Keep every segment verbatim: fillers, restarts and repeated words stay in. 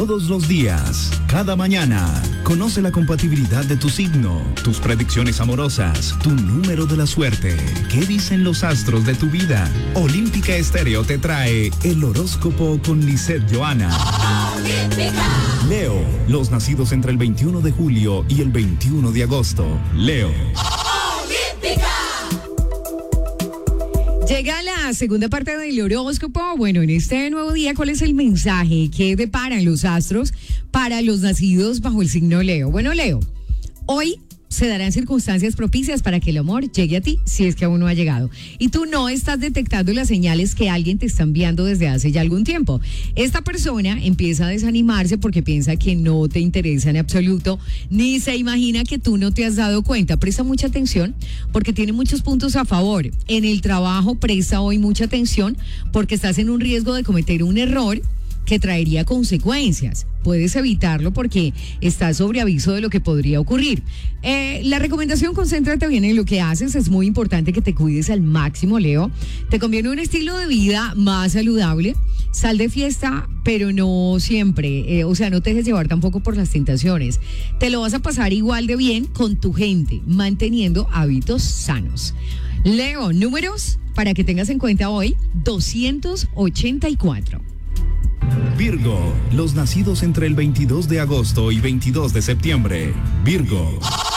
todos los días, cada mañana. Conoce la compatibilidad de tu signo, tus predicciones amorosas, tu número de la suerte. ¿Qué dicen los astros de tu vida? Olímpica Estéreo te trae el horóscopo con Lisette Johanna. Olímpica. Leo, los nacidos entre el veintiuno de julio y el veintiuno de agosto. Leo. Olímpica. Llega la segunda parte del horóscopo. Bueno, en este nuevo día, ¿cuál es el mensaje que deparan los astros para los nacidos bajo el signo Leo? Bueno, Leo, hoy se darán circunstancias propicias para que el amor llegue a ti, si es que aún no ha llegado. Y tú no estás detectando las señales que alguien te está enviando desde hace ya algún tiempo. Esta persona empieza a desanimarse porque piensa que no te interesa en absoluto, ni se imagina que tú no te has dado cuenta. Presta mucha atención porque tiene muchos puntos a favor. En el trabajo presta hoy mucha atención porque estás en un riesgo de cometer un error que traería consecuencias. Puedes evitarlo porque estás sobre aviso de lo que podría ocurrir. Eh, la recomendación, concéntrate bien en lo que haces. Es muy importante que te cuides al máximo, Leo. Te conviene un estilo de vida más saludable. Sal de fiesta, pero no siempre. Eh, o sea, no te dejes llevar tampoco por las tentaciones. Te lo vas a pasar igual de bien con tu gente, manteniendo hábitos sanos. Leo, números para que tengas en cuenta hoy, doscientos ochenta y cuatro. Virgo, los nacidos entre el veintidós de agosto y veintidós de septiembre. Virgo.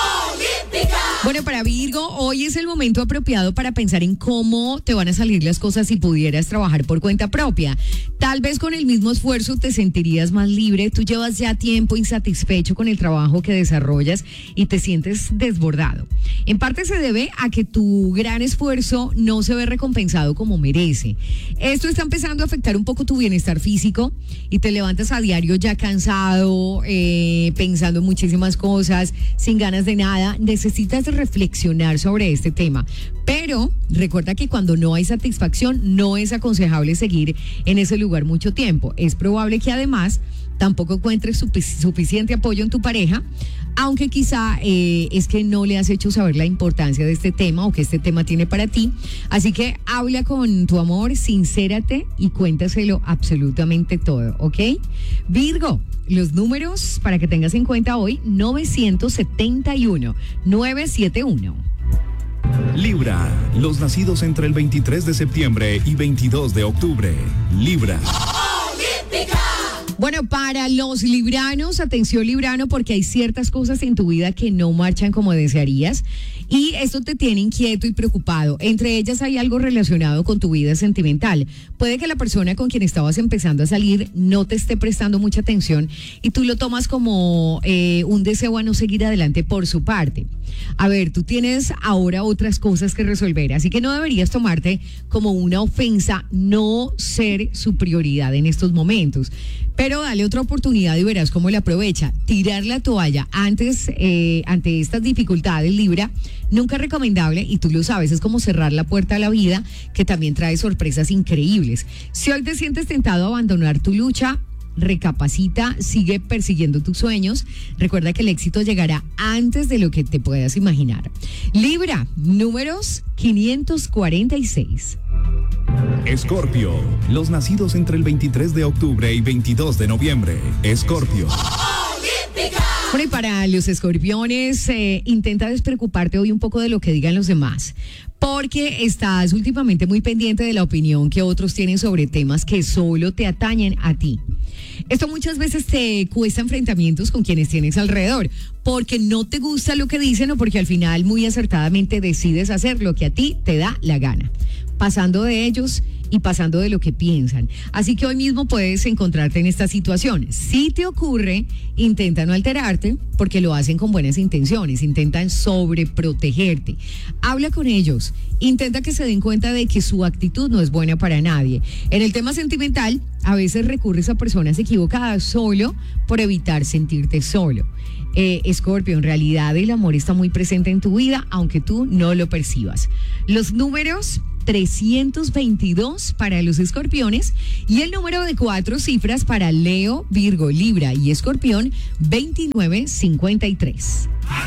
Bueno, para Virgo, hoy es el momento apropiado para pensar en cómo te van a salir las cosas si pudieras trabajar por cuenta propia. Tal vez con el mismo esfuerzo te sentirías más libre. Tú llevas ya tiempo insatisfecho con el trabajo que desarrollas y te sientes desbordado. En parte se debe a que tu gran esfuerzo no se ve recompensado como merece. Esto está empezando a afectar un poco tu bienestar físico y te levantas a diario ya cansado, eh, pensando en muchísimas cosas, sin ganas de nada. Necesitas reflexionar sobre este tema, pero recuerda que cuando no hay satisfacción no es aconsejable seguir en ese lugar mucho tiempo. Es probable que además tampoco encuentres sufic- suficiente apoyo en tu pareja, aunque quizá eh, es que no le has hecho saber la importancia de este tema o que este tema tiene para ti. Así que habla con tu amor, sincérate y cuéntaselo absolutamente todo, ¿ok? Virgo, los números para que tengas en cuenta hoy, novecientos setenta y uno, novecientos setenta y uno. Libra, los nacidos entre el veintitrés de septiembre y veintidós de octubre. Libra. Bueno, para los libranos, atención librano, porque hay ciertas cosas en tu vida que no marchan como desearías y esto te tiene inquieto y preocupado. Entre ellas hay algo relacionado con tu vida sentimental. Puede que la persona con quien estabas empezando a salir no te esté prestando mucha atención y tú lo tomas como eh, un deseo a no seguir adelante por su parte. A ver, tú tienes ahora otras cosas que resolver, así que no deberías tomarte como una ofensa no ser su prioridad en estos momentos. Pero dale otra oportunidad y verás cómo la aprovecha. Tirar la toalla antes, eh, ante estas dificultades, Libra, nunca es recomendable y tú lo sabes, es como cerrar la puerta a la vida que también trae sorpresas increíbles. Si hoy te sientes tentado a abandonar tu lucha, recapacita, sigue persiguiendo tus sueños. Recuerda que el éxito llegará antes de lo que te puedas imaginar. Libra, números quinientos cuarenta y seis. Escorpio, los nacidos entre el veintitrés de octubre y veintidós de noviembre. Escorpio. Bueno, y para los escorpiones, eh, intenta despreocuparte hoy un poco de lo que digan los demás, porque estás últimamente muy pendiente de la opinión que otros tienen sobre temas que solo te atañen a ti. Esto muchas veces te cuesta enfrentamientos con quienes tienes alrededor, porque no te gusta lo que dicen o porque al final muy acertadamente decides hacer lo que a ti te da la gana, pasando de ellos y pasando de lo que piensan. Así que hoy mismo puedes encontrarte en esta situación. Si te ocurre, intenta no alterarte porque lo hacen con buenas intenciones, intentan sobreprotegerte. Habla con ellos, intenta que se den cuenta de que su actitud no es buena para nadie. En el tema sentimental, a veces recurres a personas equivocadas solo por evitar sentirte solo. Eh, Escorpio, en realidad el amor está muy presente en tu vida, aunque tú no lo percibas. Los números trescientos veintidós para los escorpiones y el número de cuatro cifras para Leo, Virgo, Libra y Escorpión, veintinueve cincuenta y tres.